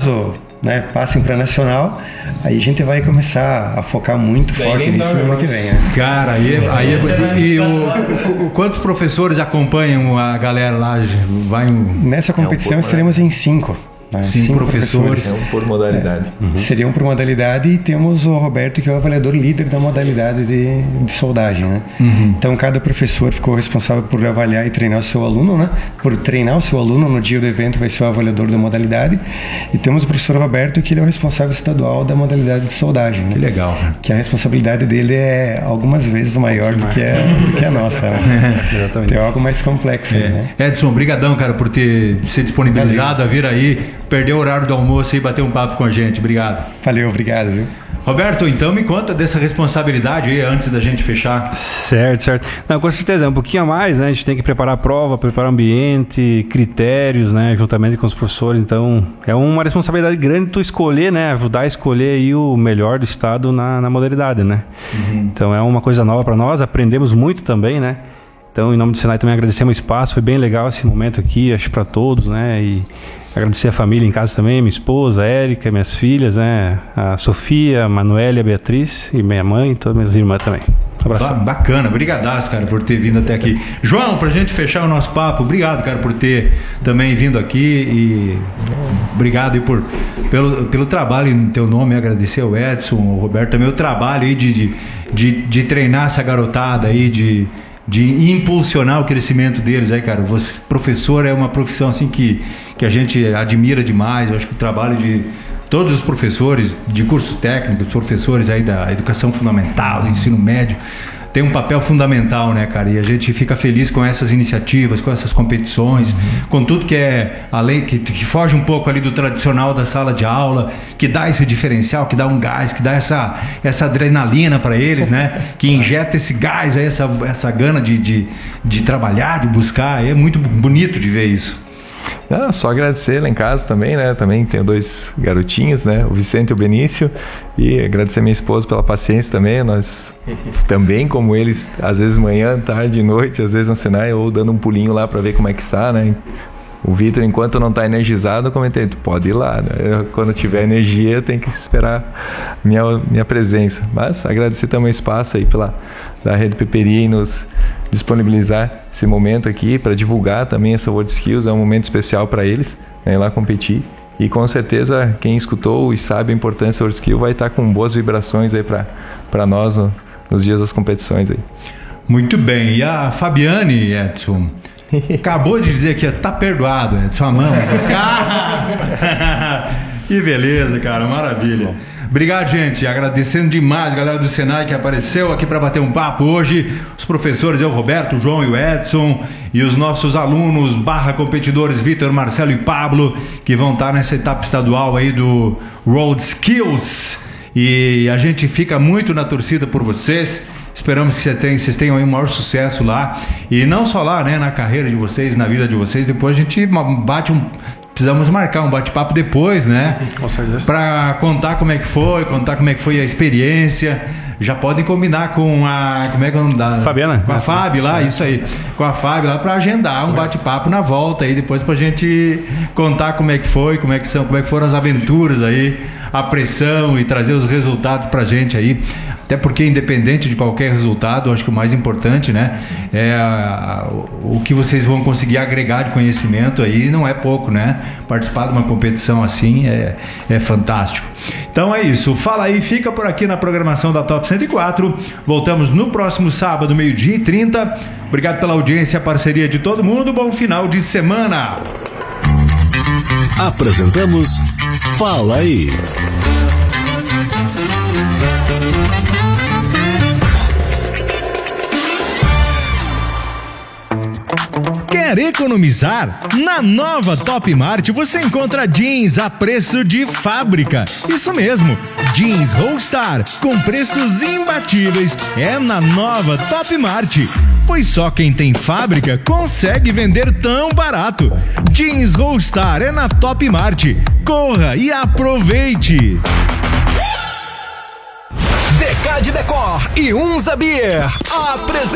caso, né, passem para nacional, aí a gente vai começar a focar muito forte nisso no ano que vem, né? Cara, quantos professores acompanham a galera lá? Nessa competição estaremos em 5. Cinco professores. Seriam por modalidade. Seriam por modalidade, e temos o Roberto, que é o avaliador líder da modalidade de soldagem, né? Então cada professor ficou responsável por avaliar e treinar o seu aluno, né? Por treinar o seu aluno no dia do evento, vai ser o avaliador da modalidade. E temos o professor Roberto, que ele é o responsável estadual da modalidade de soldagem, né? Que legal. Que a responsabilidade dele é algumas vezes maior do que a nossa, né? Exatamente. É algo mais complexo, né? Edson, brigadão, cara, por ter se disponibilizado a vir aí, perder o horário do almoço e bater um papo com a gente. Obrigado. Valeu, obrigado, viu? Roberto, então me conta dessa responsabilidade aí antes da gente fechar. Certo. Não, com certeza, é um pouquinho a mais, né? A gente tem que preparar a prova, preparar o ambiente, critérios, né? Juntamente com os professores. Então, é uma responsabilidade grande tu escolher, né? Ajudar a escolher aí o melhor do estado na modalidade, né? Então, é uma coisa nova para nós, aprendemos muito também, né? Então, em nome do Senai também agradecemos o espaço, foi bem legal esse momento aqui, acho para todos, né? E agradecer a família em casa também, minha esposa, a Érica, minhas filhas, né? A Sofia, a Manuela, a Beatriz e minha mãe e todas minhas irmãs também. Um abraço. Bacana, brigadaço, cara, por ter vindo até aqui. João, pra gente fechar o nosso papo, obrigado, cara, por ter também vindo aqui e obrigado aí pelo trabalho no teu nome, agradecer ao Edson, ao Roberto, também o trabalho aí de treinar essa garotada aí, de impulsionar o crescimento deles aí, cara. Você, professor, é uma profissão assim que a gente admira demais. Eu acho que o trabalho de todos os professores de cursos técnicos, professores aí da educação fundamental, do ensino médio, tem um papel fundamental, né, cara? E a gente fica feliz com essas iniciativas, com essas competições, com tudo que é além, que foge um pouco ali do tradicional da sala de aula, que dá esse diferencial, que dá um gás, que dá essa adrenalina para eles, né? Que injeta esse gás aí, essa gana de trabalhar, de buscar. É muito bonito de ver isso. Só agradecer lá em casa também, né? Também tenho 2 garotinhos, né? O Vicente e o Benício. E agradecer a minha esposa pela paciência também. Nós também, como eles, às vezes manhã, tarde, noite, às vezes no Senai, ou dando um pulinho lá para ver como é que está, né? O Vitor, enquanto não está energizado, eu comentei, tu pode ir lá, né? Quando tiver energia, tem que esperar minha presença. Mas agradecer também o espaço aí da Rede Peperi em nos disponibilizar esse momento aqui para divulgar também essa World Skills. É um momento especial para eles, né, ir lá competir. E com certeza quem escutou e sabe a importância da World Skill vai estar com boas vibrações aí para nós nos dias das competições aí. Muito bem. E a Fabiane, Edson, acabou de dizer que tá perdoado, Edson, amamos você. Que beleza, cara, maravilha. Obrigado, gente. Agradecendo demais a galera do Senai que apareceu aqui para bater um papo hoje. Os professores, o Roberto, o João e o Edson. E os nossos alunos /competidores Vitor, Marcelo e Pablo, que vão estar nessa etapa estadual aí do World Skills. E a gente fica muito na torcida por vocês. Esperamos que vocês tenham aí o maior sucesso lá. E não só lá, né? Na carreira de vocês, na vida de vocês. Depois a gente precisamos marcar um bate-papo depois, né? Com certeza. Para contar como é que foi a experiência. Já podem combinar com a... Como é que é o nome da... Fabiana. Com a Fábio lá, isso aí. Com a Fábio lá para agendar um bate-papo na volta aí, depois pra gente contar como é que foi, como é que foram as aventuras aí, a pressão e trazer os resultados pra gente aí. Até porque, independente de qualquer resultado, eu acho que o mais importante, né, é o que vocês vão conseguir agregar de conhecimento aí, não é pouco, né? Participar de uma competição assim é fantástico. Então é isso. Fala aí, fica por aqui na programação da Top 104. Voltamos no próximo sábado, 12h30. Obrigado pela audiência, parceria de todo mundo. Bom final de semana. Apresentamos Fala aí. Quer economizar? Na nova Top Mart você encontra jeans a preço de fábrica. Isso mesmo, jeans Rollstar com preços imbatíveis é na nova Top Mart. Pois só quem tem fábrica consegue vender tão barato. Jeans Rollstar é na Top Mart. Corra e aproveite! Decade Decor e Unza Beer apresentam